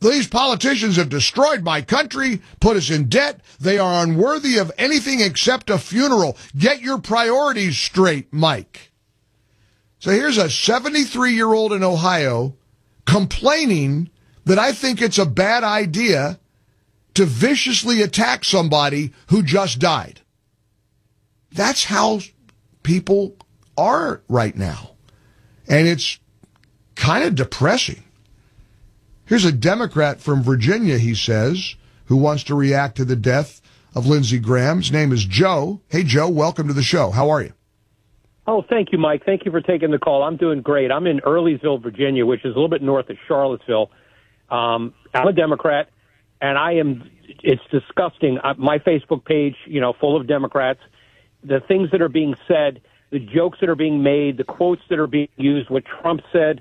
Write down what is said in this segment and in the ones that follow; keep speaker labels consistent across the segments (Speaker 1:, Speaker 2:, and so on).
Speaker 1: These politicians have destroyed my country, put us in debt. They are unworthy of anything except a funeral. Get your priorities straight, Mike. So here's a 73-year-old in Ohio complaining that I think it's a bad idea to viciously attack somebody who just died. That's how people are right now. And it's kind of depressing. Here's a Democrat from Virginia, he says, who wants to react to the death of Lindsey Graham. His name is Joe. Hey, Joe, welcome to the show. How are you?
Speaker 2: Oh, thank you, Mike. Thank you for taking the call. I'm doing great. I'm in Earlysville, Virginia, which is a little bit north of Charlottesville. I'm a Democrat, and it's disgusting. My Facebook page, full of Democrats, the things that are being said, the jokes that are being made, the quotes that are being used, what Trump said,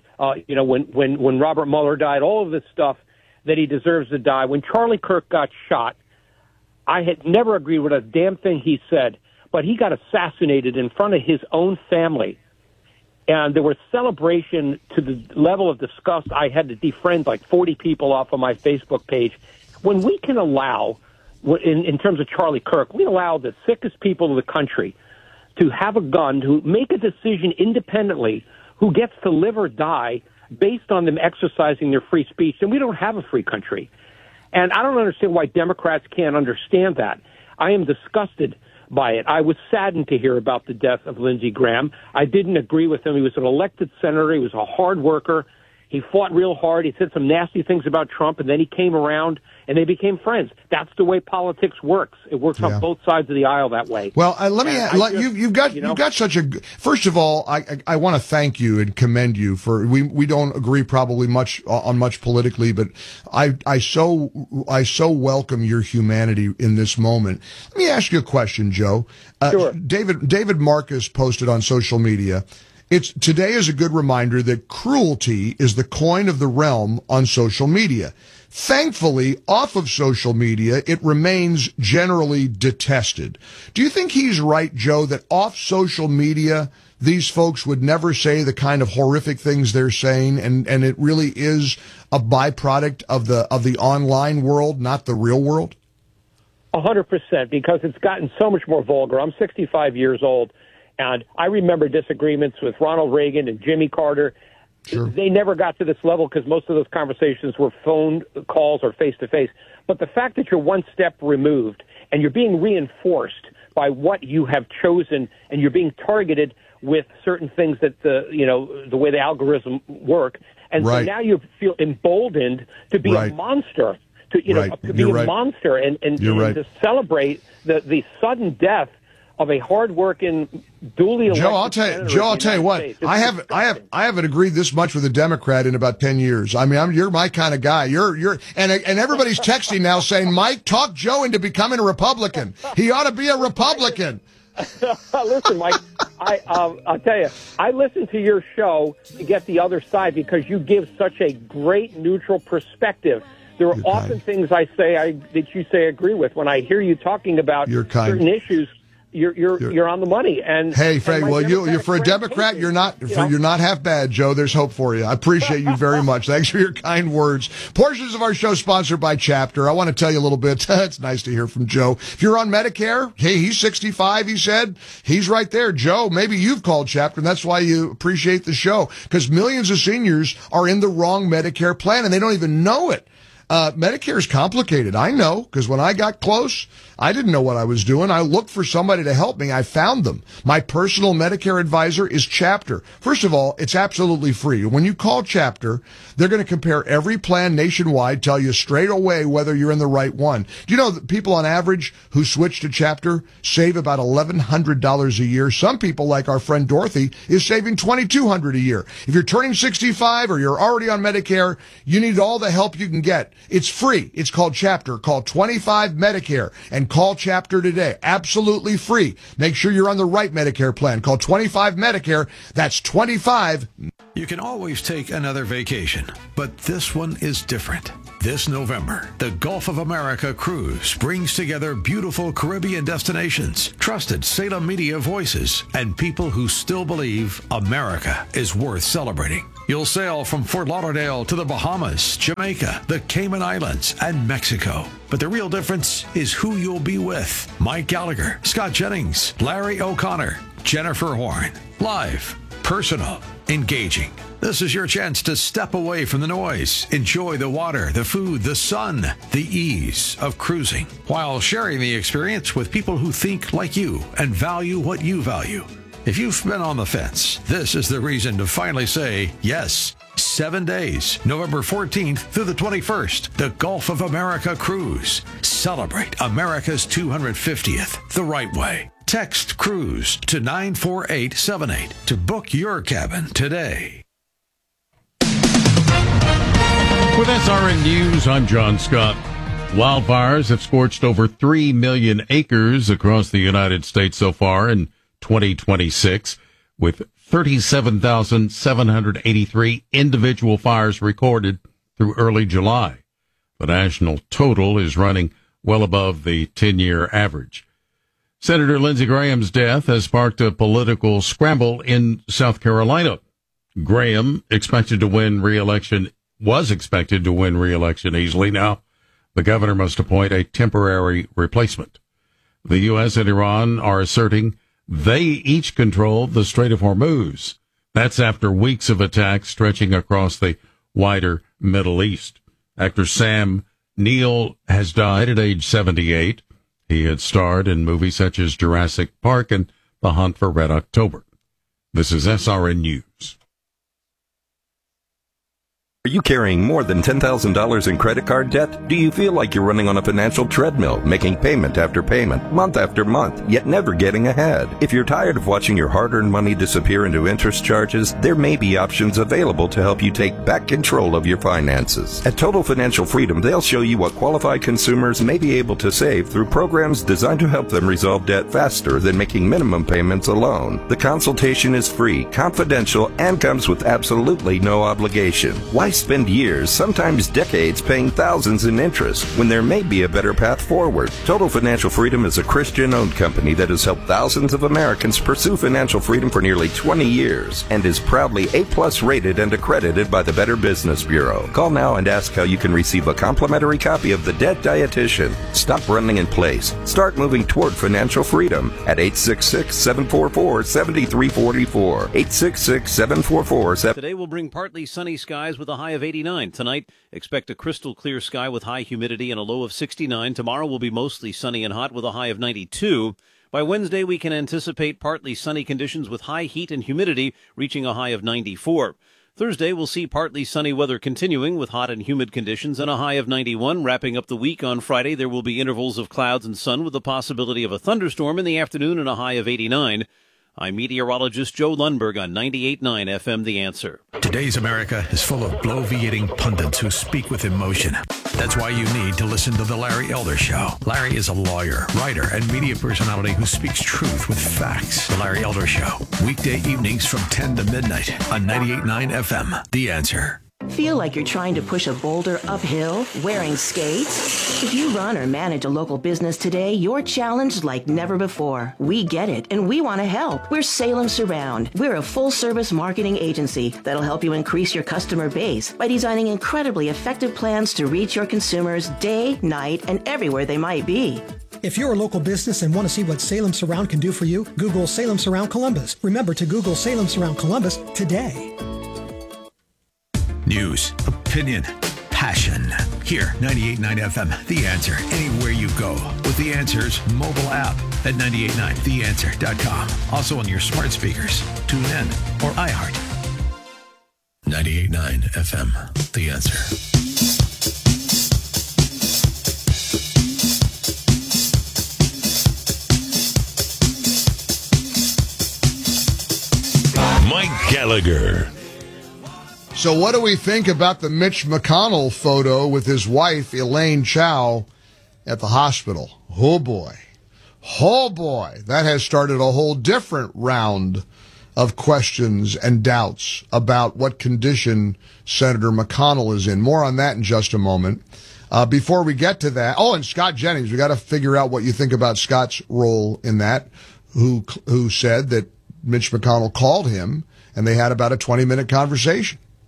Speaker 2: when Robert Mueller died, all of this stuff that he deserves to die. When Charlie Kirk got shot, I had never agreed with a damn thing he said, but he got assassinated in front of his own family. And there was celebration to the level of disgust. I had to defriend like 40 people off of my Facebook page. When we can allow, in terms of Charlie Kirk, we allow the sickest people in the country to have a gun, to make a decision independently who gets to live or die based on them exercising their free speech, then we don't have a free country. And I don't understand why Democrats can't understand that. I am disgusted by it. I was saddened to hear about the death of Lindsey Graham. I didn't agree with him. He was an elected senator. He was a hard worker. He fought real hard. He said some nasty things about Trump, and then he came around, and they became friends. That's the way politics works. It works on both sides of the aisle that way.
Speaker 1: Well, you've got such a. First of all, I want to thank you and commend you for. We don't agree probably much on much politically, but I so welcome your humanity in this moment. Let me ask you a question, Joe.
Speaker 2: Sure.
Speaker 1: David Marcus posted on social media. Today is a good reminder that cruelty is the coin of the realm on social media. Thankfully, off of social media, it remains generally detested. Do you think he's right, Joe, that off social media, these folks would never say the kind of horrific things they're saying, and it really is a byproduct of the online world, not the real world?
Speaker 2: 100%, because it's gotten so much more vulgar. I'm 65 years old. And I remember disagreements with Ronald Reagan and Jimmy Carter.
Speaker 1: Sure.
Speaker 2: They never got to this level because most of those conversations were phone calls or face-to-face. But the fact that you're one step removed and you're being reinforced by what you have chosen and you're being targeted with certain things that the way the algorithm work. And so now you feel emboldened to be a monster, to be a monster and to celebrate the sudden death of a hard-working, duly elected
Speaker 1: Joe, I'll tell you what. I haven't agreed this much with a Democrat in about 10 years. I mean, you're my kind of guy. And everybody's texting now saying, Mike, talk Joe into becoming a Republican. He ought to be a Republican.
Speaker 2: Listen, Mike, I'll tell you, I listen to your show to get the other side because you give such a great neutral perspective. There are often things I say that you say I agree with. When I hear you talking about certain issues, you're on the money. And
Speaker 1: hey, Faye, well, you're for a Democrat, you're not half bad, Joe. There's hope for you. I appreciate you very much. Thanks for your kind words. Portions of our show sponsored by Chapter. I want to tell you a little bit. It's nice to hear from Joe. If you're on Medicare, hey, he's 65. He said he's right there. Joe, maybe you've called Chapter, and that's why you appreciate the show, because millions of seniors are in the wrong Medicare plan and they don't even know it. Medicare is complicated. I know, because when I got close, I didn't know what I was doing. I looked for somebody to help me. I found them. My personal Medicare advisor is Chapter. First of all, it's absolutely free. When you call Chapter, they're going to compare every plan nationwide, tell you straight away whether you're in the right one. Do you know that people on average who switch to Chapter save about $1,100 a year? Some people, like our friend Dorothy, is saving $2,200 a year. If you're turning 65 or you're already on Medicare, you need all the help you can get. It's free. It's called Chapter. Call 25 Medicare and call Chapter today. Absolutely free. Make sure you're on the right Medicare plan. Call 25 Medicare. That's 25.
Speaker 3: You can always take another vacation, but this one is different. This November, the Gulf of America Cruise brings together beautiful Caribbean destinations, trusted Salem media voices, and people who still believe America is worth celebrating. You'll sail from Fort Lauderdale to the Bahamas, Jamaica, the Cayman Islands, and Mexico. But the real difference is who you'll be with. Mike Gallagher, Scott Jennings, Larry O'Connor, Jennifer Horn. Live, personal, engaging. This is your chance to step away from the noise, enjoy the water, the food, the sun, the ease of cruising, while sharing the experience with people who think like you and value what you value. If you've been on the fence, this is the reason to finally say yes. 7 days, November 14th through the 21st, the Gulf of America Cruise. Celebrate America's 250th the right way. Text CRUISE to 94878 to book your cabin today.
Speaker 4: With SRN News, I'm John Scott. Wildfires have scorched over 3 million acres across the United States so far in 2026, with 37,783 individual fires recorded through early July. The national total is running well above the 10-year average. Senator Lindsey Graham's death has sparked a political scramble in South Carolina. Graham was expected to win re-election easily. Now, the governor must appoint a temporary replacement. The U.S. and Iran are asserting they each control the Strait of Hormuz. That's after weeks of attacks stretching across the wider Middle East. Actor Sam Neill has died at age 78. He had starred in movies such as Jurassic Park and The Hunt for Red October. This is SRN News.
Speaker 5: Are you carrying more than $10,000 in credit card debt? Do you feel like you're running on a financial treadmill, making payment after payment, month after month, yet never getting ahead? If you're tired of watching your hard-earned money disappear into interest charges, there may be options available to help you take back control of your finances. At Total Financial Freedom, they'll show you what qualified consumers may be able to save through programs designed to help them resolve debt faster than making minimum payments alone. The consultation is free, confidential, and comes with absolutely no obligation. Why spend years, sometimes decades, paying thousands in interest when there may be a better path forward? Total Financial Freedom is a Christian-owned company that has helped thousands of Americans pursue financial freedom for nearly 20 years and is proudly A+ rated and accredited by the Better Business Bureau. Call now and ask how you can receive a complimentary copy of The Debt Dietitian. Stop running in place. Start moving toward financial freedom at 866-744-7344. 866-744-7344.
Speaker 6: Today will bring partly sunny skies with a high of 89. Tonight, expect a crystal clear sky with high humidity and a low of 69. Tomorrow will be mostly sunny and hot with a high of 92. By Wednesday, we can anticipate partly sunny conditions with high heat and humidity reaching a high of 94. Thursday, we'll see partly sunny weather continuing with hot and humid conditions and a high of 91. Wrapping up the week on Friday, there will be intervals of clouds and sun with the possibility of a thunderstorm in the afternoon and a high of 89. I'm meteorologist Joe Lundberg on 98.9 FM The Answer.
Speaker 3: Today's America is full of bloviating pundits who speak with emotion. That's why you need to listen to The Larry Elder Show. Larry is a lawyer, writer, and media personality who speaks truth with facts. The Larry Elder Show, weekday evenings from 10 to midnight on 98.9 FM The Answer.
Speaker 7: Feel like you're trying to push a boulder uphill wearing skates? If you run or manage a local business today, you're challenged like never before. We get it, and we want to help. We're Salem Surround. We're a full-service marketing agency that'll help you increase your customer base by designing incredibly effective plans to reach your consumers day, night, and everywhere they might be.
Speaker 8: If you're a local business and want to see what Salem Surround can do for you, Google Salem Surround Columbus. Remember to Google Salem Surround Columbus today.
Speaker 3: News, opinion, passion. Here, 98.9 FM, The Answer. Anywhere you go with The Answer's mobile app at 989theanswer.com. Also on your smart speakers, tune in, or iHeart. 98.9 FM, The Answer.
Speaker 4: Mike Gallagher.
Speaker 1: So what do we think about the Mitch McConnell photo with his wife, Elaine Chao, at the hospital? Oh, boy. Oh, boy. That has started a whole different round of questions and doubts about what condition Senator McConnell is in. More on that in just a moment. Before we get to that, and Scott Jennings, we got to figure out what you think about Scott's role in that, who said that Mitch McConnell called him and they had about a 20-minute conversation.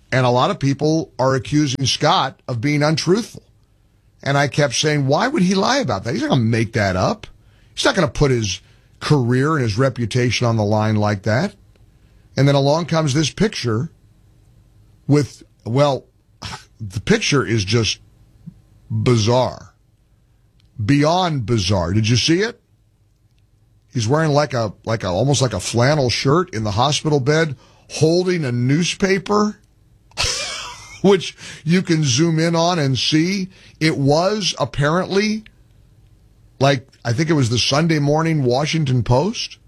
Speaker 1: And a lot of people are accusing Scott of being untruthful. And I kept saying, why would he lie about that? He's not going to make that up. He's not going to put his career and his reputation on the line like that. And then along comes this picture with, well, the picture is just bizarre. Beyond bizarre. Did you see it? He's wearing almost like a flannel shirt in the hospital bed, holding a newspaper, which you can zoom in on and see. It was apparently I think it was the Sunday Morning Washington Post.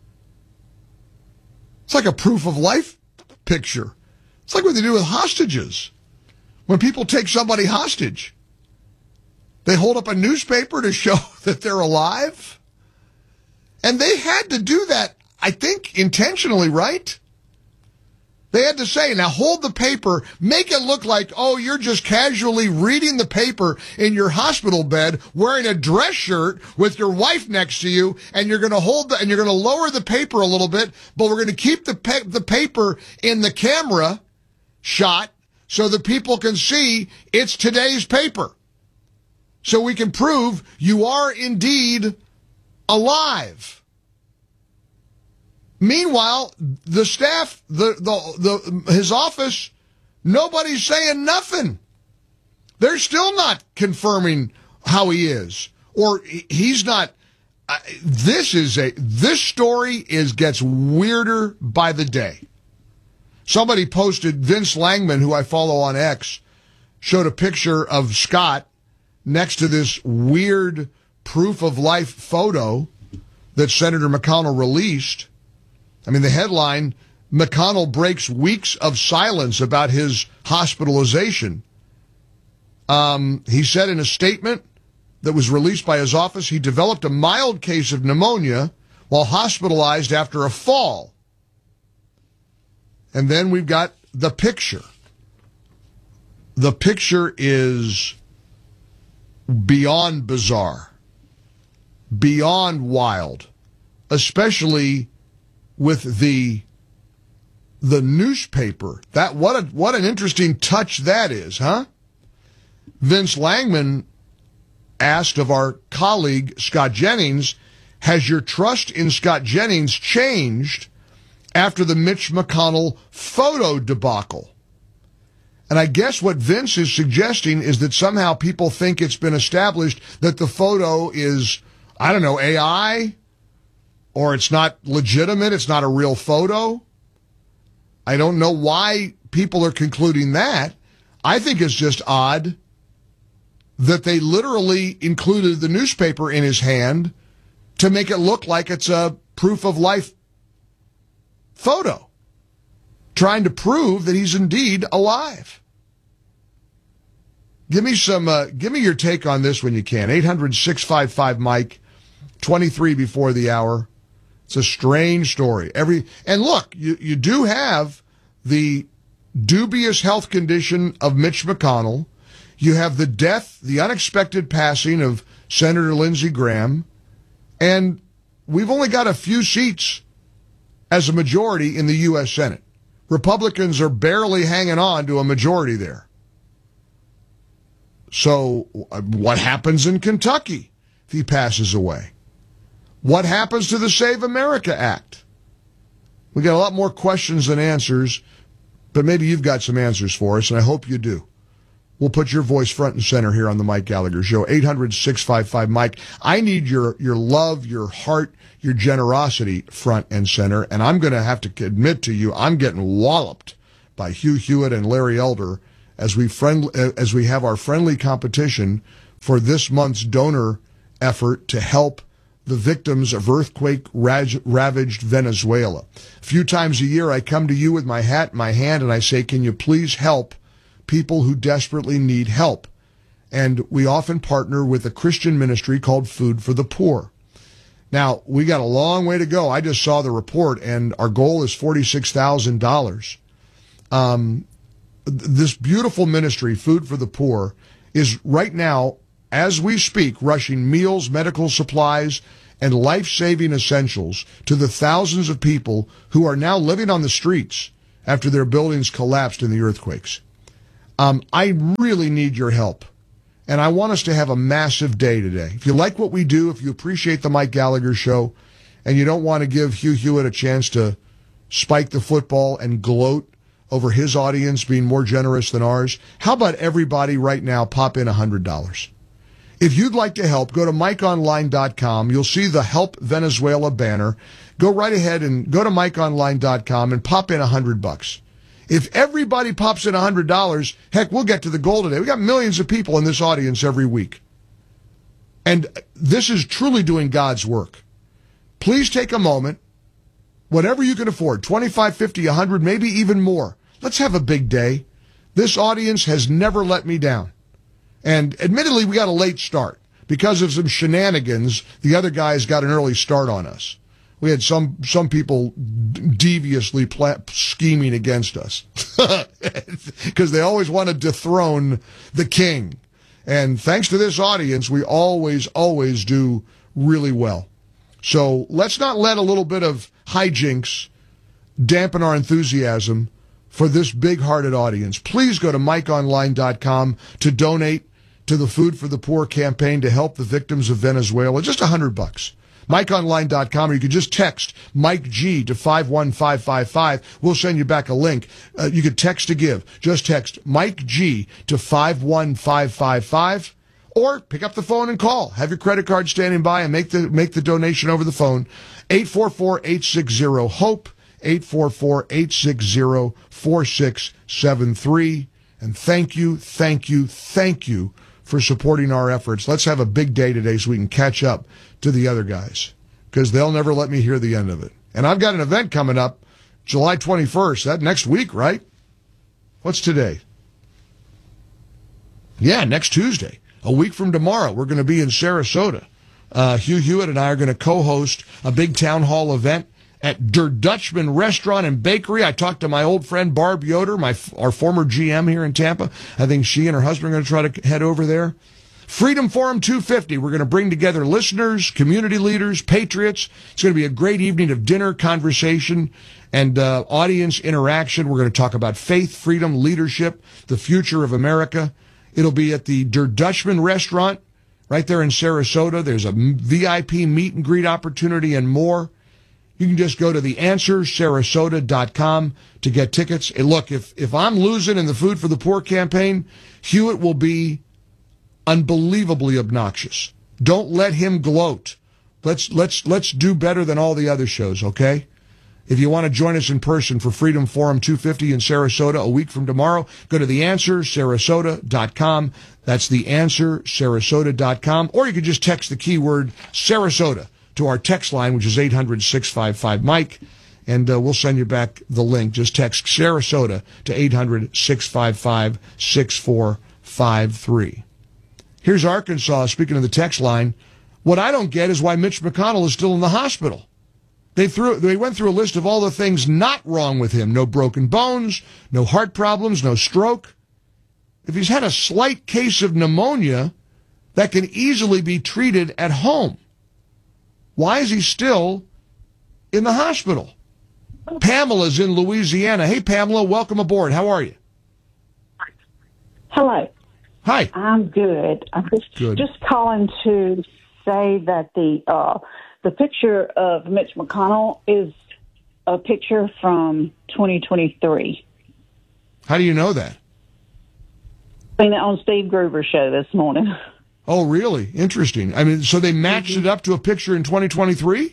Speaker 1: It's like a proof of life picture. It's like what they do with hostages. When people take somebody hostage, they hold up a newspaper to show that they're alive. And they had to do that, I think, intentionally, right? They had to say, now hold the paper, make it look like, oh, you're just casually reading the paper in your hospital bed, wearing a dress shirt with your wife next to you, and you're going to and you're going to lower the paper a little bit, but we're going to keep the paper in the camera shot so that people can see it's today's paper. So we can prove you are indeed alive. Meanwhile, the staff, his office, nobody's saying nothing. They're still not confirming how he is, or he's not. This story gets weirder by the day. Somebody posted, Vince Langman, who I follow on X, showed a picture of Scott next to this weird proof of life photo that Senator McConnell released. I mean, the headline, McConnell breaks weeks of silence about his hospitalization. He said in a statement that was released by his office, he developed a mild case of pneumonia while hospitalized after a fall. And then we've got the picture. The picture is beyond bizarre, beyond wild, especially with the newspaper. That what an interesting touch that is, huh? Vince Langman asked of our colleague Scott Jennings, has your trust in Scott Jennings changed after the Mitch McConnell photo debacle? And I guess what Vince is suggesting is that somehow people think it's been established that the photo is, I don't know, AI, or it's not legitimate, it's not a real photo. I don't know why people are concluding that. I think it's just odd that they literally included the newspaper in his hand to make it look like it's a proof of life photo, trying to prove that he's indeed alive. Give me your take on this when you can. 800-655-MIKE, 23 before the hour. It's a strange story. And look, you do have the dubious health condition of Mitch McConnell. You have the death, the unexpected passing of Senator Lindsey Graham. And we've only got a few seats as a majority in the U.S. Senate. Republicans are barely hanging on to a majority there. So what happens in Kentucky if he passes away? What happens to the Save America Act? We got a lot more questions than answers, but maybe you've got some answers for us, and I hope you do. We'll put your voice front and center here on the Mike Gallagher Show. 800-655-MIKE. I need your love, your heart, your generosity front and center, and I'm going to have to admit to you, I'm getting walloped by Hugh Hewitt and Larry Elder as we have our friendly competition for this month's donor effort to help the victims of earthquake-ravaged Venezuela. A few times a year, I come to you with my hat in my hand, and I say, can you please help people who desperately need help? And we often partner with a Christian ministry called Food for the Poor. Now, we got a long way to go. I just saw the report, and our goal is $46,000. This beautiful ministry, Food for the Poor, is right now, as we speak, rushing meals, medical supplies, and life-saving essentials to the thousands of people who are now living on the streets after their buildings collapsed in the earthquakes. I really need your help. And I want us to have a massive day today. If you like what we do, if you appreciate the Mike Gallagher Show, and you don't want to give Hugh Hewitt a chance to spike the football and gloat over his audience being more generous than ours, how about everybody right now pop in $100? If you'd like to help, go to MikeOnline.com. You'll see the Help Venezuela banner. Go right ahead and go to MikeOnline.com and pop in $100. If everybody pops in $100, heck, we'll get to the goal today. We got millions of people in this audience every week. And this is truly doing God's work. Please take a moment, whatever you can afford, 25, 50, 100, maybe even more. Let's have a big day. This audience has never let me down. And admittedly, we got a late start. Because of some shenanigans, the other guys got an early start on us. We had some people deviously scheming against us because they always want to dethrone the king. And thanks to this audience, we always do really well. So let's not let a little bit of hijinks dampen our enthusiasm for this big-hearted audience. Please go to MikeOnline.com to donate to the Food for the Poor campaign to help the victims of Venezuela. Just $100. MikeOnline.com, or you can just text Mike G to 51555. We'll send you back a link. You could text to give. Just text Mike G to 51555, or pick up the phone and call. Have your credit card standing by and make the donation over the phone. 844-860-HOPE, 844-860-4673. And thank you for supporting our efforts. Let's have a big day today so we can catch up to the other guys, because they'll never let me hear the end of it. And I've got an event coming up July 21st. That next week, right? What's today? Yeah, next Tuesday. A week from tomorrow, we're going to be in Sarasota. Hugh Hewitt and I are going to co-host a big town hall event at Der Dutchman Restaurant and Bakery. I talked to my old friend Barb Yoder, our former GM here in Tampa. I think she and her husband are going to try to head over there. Freedom Forum 250. We're going to bring together listeners, community leaders, patriots. It's going to be a great evening of dinner, conversation, and audience interaction. We're going to talk about faith, freedom, leadership, the future of America. It'll be at the Der Dutchman Restaurant right there in Sarasota. There's a VIP meet and greet opportunity and more. You can just go to theanswersarasota.com to get tickets. And look, if I'm losing in the Food for the Poor campaign, Hewitt will be unbelievably obnoxious. Don't let him gloat. Let's do better than all the other shows, okay? If you want to join us in person for Freedom Forum 250 in Sarasota a week from tomorrow, go to theanswersarasota.com. That's theanswersarasota.com. Or you could just text the keyword Sarasota to our text line, which is 800-655-MIKE, and we'll send you back the link. Just text Sarasota to 800-655-6453. Here's Arkansas, speaking of the text line. What I don't get is why Mitch McConnell is still in the hospital. They went through a list of all the things not wrong with him. No broken bones, no heart problems, no stroke. If he's had a slight case of pneumonia, that can easily be treated at home. Why is he still in the hospital? Pamela's in Louisiana. Hey, Pamela, welcome aboard. How are you?
Speaker 9: Hello.
Speaker 1: Hi.
Speaker 9: I'm good. I'm just calling to say that the picture of Mitch McConnell is a picture from 2023.
Speaker 1: How do you know that?
Speaker 9: Seen it on Steve Gruber's show this morning.
Speaker 1: Oh, really? Interesting. I mean, so they matched it up to a picture in 2023?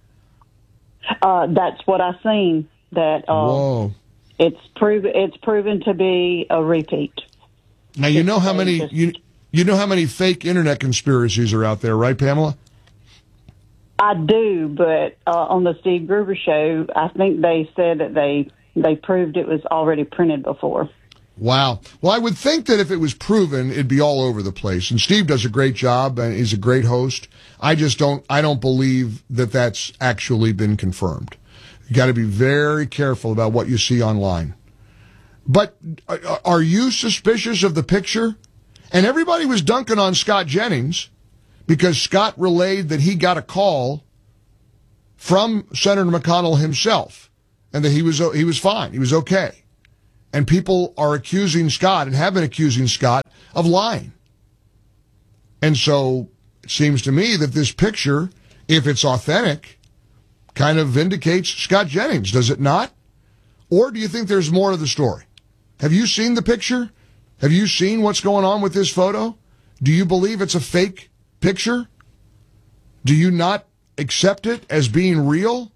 Speaker 9: That's what I seen. That
Speaker 1: Whoa.
Speaker 9: It's proven to be a repeat.
Speaker 1: Now you know how many you know how many fake internet conspiracies are out there, right, Pamela?
Speaker 9: I do, but on the Steve Gruber show, I think they said that they proved it was already printed before.
Speaker 1: Wow. Well, I would think that if it was proven, it'd be all over the place. And Steve does a great job, and he's a great host. I don't believe that that's actually been confirmed. You got to be very careful about what you see online. But are you suspicious of the picture? And everybody was dunking on Scott Jennings because Scott relayed that he got a call from Senator McConnell himself. and that he was fine. He was okay. And people are accusing Scott and have been accusing Scott of lying. And so it seems to me that this picture, if it's authentic, kind of vindicates Scott Jennings, does it not? Or do you think there's more to the story? Have you seen the picture? Have you seen what's going on with this photo? Do you believe it's a fake picture? Do you not accept it as being real?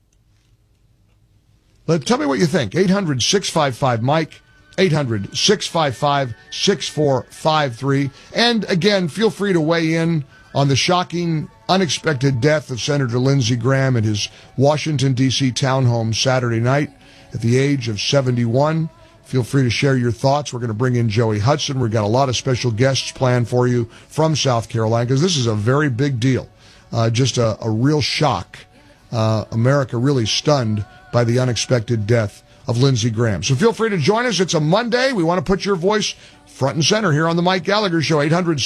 Speaker 1: Tell me what you think. 800-655-MIKE, 800-655-6453. And again, feel free to weigh in on the shocking, unexpected death of Senator Lindsey Graham at his Washington, D.C. townhome Saturday night at the age of 71. Feel free to share your thoughts. We're going to bring in Joey Hudson. We've got a lot of special guests planned for you from South Carolina because this is a very big deal. Just a real shock. America really stunned by the unexpected death of Lindsey Graham. So feel free to join us. It's a Monday. We want to put your voice front and center here on the Mike Gallagher Show.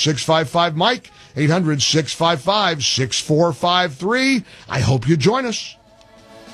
Speaker 1: 800-655-MIKE, 800-655-6453. I hope you join us.